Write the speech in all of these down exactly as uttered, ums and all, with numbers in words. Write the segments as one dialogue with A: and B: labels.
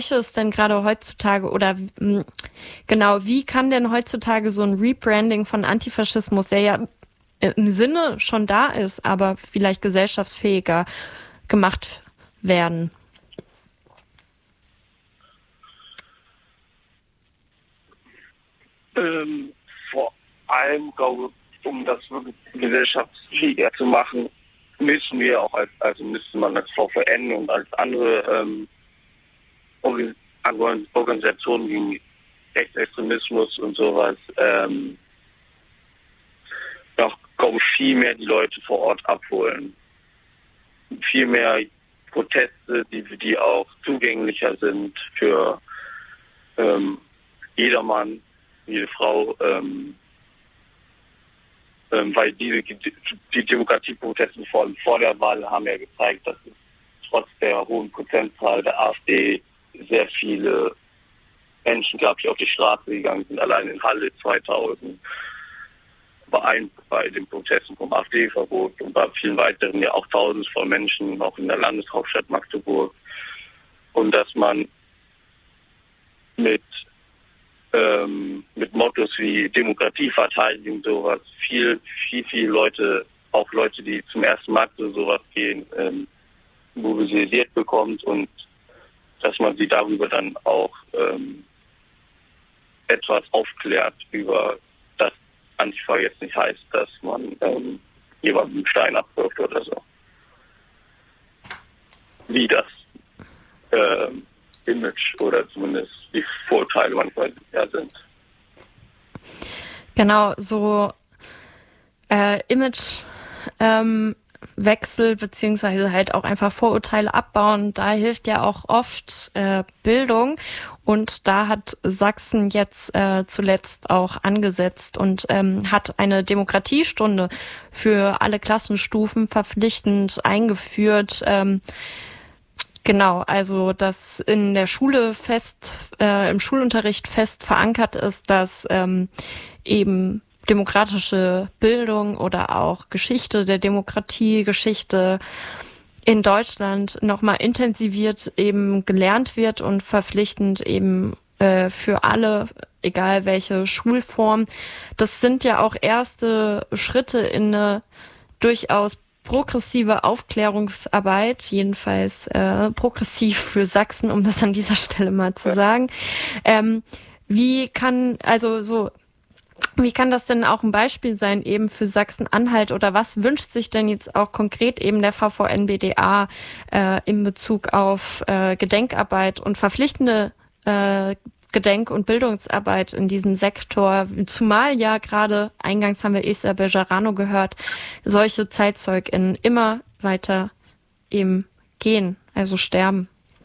A: es denn gerade heutzutage oder mh, genau, wie kann denn heutzutage so ein Rebranding von Antifaschismus, der ja im Sinne schon da ist, aber vielleicht gesellschaftsfähiger gemacht werden?
B: Ähm, vor allem, glaube ich, um das wirklich gesellschaftsfähiger zu machen, müssen wir auch als, also müsste man als V V N und als andere ähm, Organisationen gegen Rechtsextremismus und sowas ähm, noch, glaube ich, viel mehr die Leute vor Ort abholen. Viel mehr Proteste, die für die auch zugänglicher sind für ähm, jedermann, jede Frau, ähm, ähm, weil diese die Demokratieproteste vor allem vor der Wahl haben ja gezeigt, dass es trotz der hohen Prozentzahl der AfD sehr viele Menschen gab, die auf die Straße gegangen sind, allein in Halle zweitausend, bei, ein, bei den Protesten vom AfD-Verbot und bei vielen weiteren ja auch tausend von Menschen, auch in der Landeshauptstadt Magdeburg. Und dass man mit, ähm, mit Mottos wie Demokratie verteidigen und sowas viel, viel, viel Leute, auch Leute, die zum ersten Mal zu sowas gehen, ähm, mobilisiert bekommt und dass man sie darüber dann auch ähm, etwas aufklärt über das Antifa jetzt nicht heißt, dass man ähm, jemanden einen Stein abwirft oder so. Wie das ähm, Image oder zumindest die Vorurteile manchmal ja sind.
A: Genau, so äh, Image ähm, Wechsel beziehungsweise halt auch einfach Vorurteile abbauen. Da hilft ja auch oft äh, Bildung und da hat Sachsen jetzt äh, zuletzt auch angesetzt und ähm, hat eine Demokratiestunde für alle Klassenstufen verpflichtend eingeführt. Ähm, Genau, also dass in der Schule fest, äh, im Schulunterricht fest verankert ist, dass ähm, eben demokratische Bildung oder auch Geschichte der Demokratie, Geschichte in Deutschland nochmal intensiviert eben gelernt wird und verpflichtend eben äh, für alle, egal welche Schulform. Das sind ja auch erste Schritte in eine durchaus progressive Aufklärungsarbeit, jedenfalls äh, progressiv für Sachsen, um das an dieser Stelle mal zu sagen. Ähm, wie kann, also so, wie kann das denn auch ein Beispiel sein eben für Sachsen-Anhalt oder was wünscht sich denn jetzt auch konkret eben der V V N B D A äh, in Bezug auf äh, Gedenkarbeit und verpflichtende äh, Gedenk- und Bildungsarbeit in diesem Sektor, zumal ja gerade, eingangs haben wir Isabel Jarano gehört, solche ZeitzeugInnen immer weiter eben gehen, also sterben.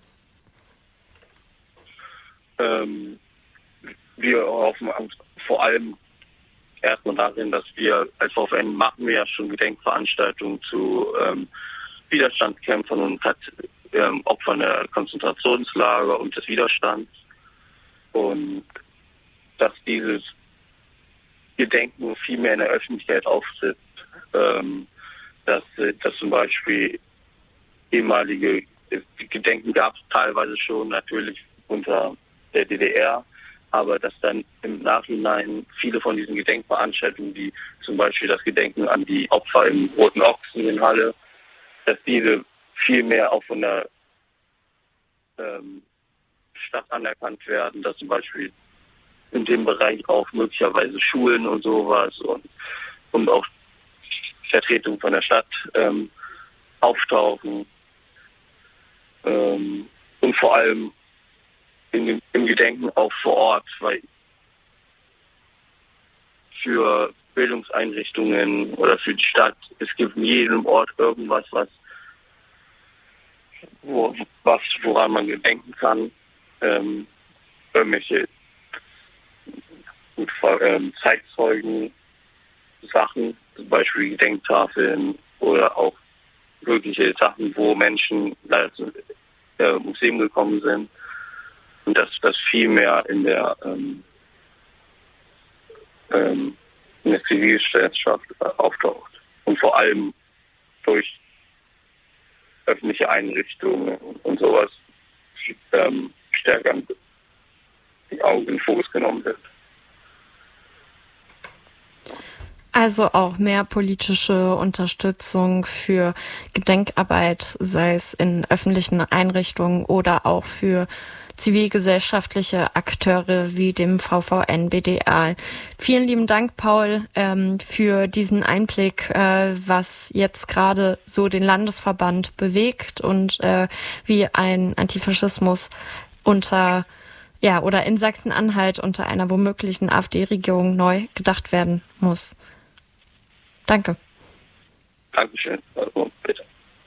B: Ähm, wir hoffen vor allem erstmal darin, dass wir als V V N machen wir ja schon Gedenkveranstaltungen zu ähm, Widerstandskämpfern und hat, ähm, Opfern der Konzentrationslager und des Widerstands. Und dass dieses Gedenken viel mehr in der Öffentlichkeit auftritt, ähm, dass, dass zum Beispiel ehemalige Gedenken gab es teilweise schon natürlich unter der D D R, aber dass dann im Nachhinein viele von diesen Gedenkveranstaltungen, wie zum Beispiel das Gedenken an die Opfer im Roten Ochsen in Halle, dass diese viel mehr auch von der ähm, Stadt anerkannt werden, dass zum Beispiel in dem Bereich auch möglicherweise Schulen und sowas und, und auch Vertretungen von der Stadt ähm, auftauchen ähm, und vor allem in, im Gedenken auch vor Ort, weil für Bildungseinrichtungen oder für die Stadt, es gibt in jedem Ort irgendwas, was, wo, was woran man gedenken kann. Ähm, irgendwelche gut, ähm, Zeitzeugen, Sachen, zum Beispiel Gedenktafeln oder auch wirkliche Sachen, wo Menschen leider zum äh, Museum gekommen sind und dass das viel mehr in der, ähm, ähm, in der Zivilgesellschaft äh, auftaucht und vor allem durch öffentliche Einrichtungen und sowas ähm, stärker in die Augen in den Fokus genommen wird.
A: Also auch mehr politische Unterstützung für Gedenkarbeit, sei es in öffentlichen Einrichtungen oder auch für zivilgesellschaftliche Akteure wie dem V V N B D A. Vielen lieben Dank, Paul, ähm, für diesen Einblick, äh, was jetzt gerade so den Landesverband bewegt und äh, wie ein Antifaschismus unter ja oder in Sachsen-Anhalt unter einer womöglichen AfD-Regierung neu gedacht werden muss. Danke.
B: Dankeschön. Also, bitte.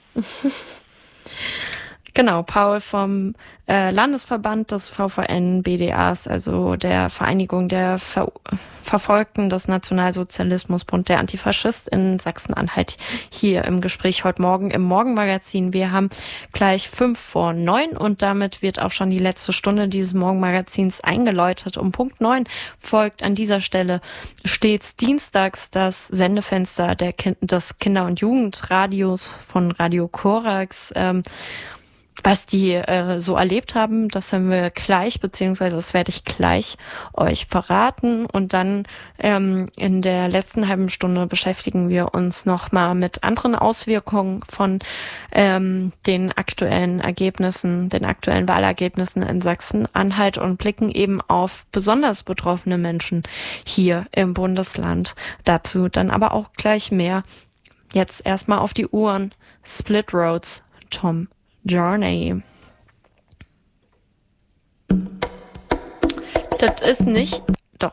A: Genau, Paul vom äh, Landesverband des V V N B D As, also der Vereinigung der Ver- Verfolgten des Nationalsozialismusbund, der Antifaschist in Sachsen-Anhalt, hier im Gespräch heute Morgen im Morgenmagazin. Wir haben gleich fünf vor neun und damit wird auch schon die letzte Stunde dieses Morgenmagazins eingeläutet. Um Punkt neun folgt an dieser Stelle stets dienstags das Sendefenster der kind- des Kinder- und Jugendradios von Radio Korax. Ähm, Was die äh, so erlebt haben, das hören wir gleich, beziehungsweise das werde ich gleich euch verraten. Und dann ähm, in der letzten halben Stunde beschäftigen wir uns nochmal mit anderen Auswirkungen von ähm, den aktuellen Ergebnissen, den aktuellen Wahlergebnissen in Sachsen-Anhalt und blicken eben auf besonders betroffene Menschen hier im Bundesland. Dazu dann aber auch gleich mehr. Jetzt erstmal auf die Uhren. Split Roads, Tom Journey. Das ist nicht